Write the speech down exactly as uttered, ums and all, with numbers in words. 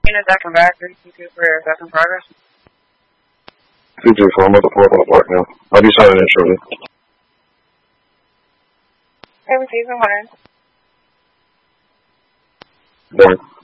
Unit back and back, three two two for back in progress. two two four, I'm at the four o'clock right now. I'll be signing in shortly. Okay, receiving one. Morning.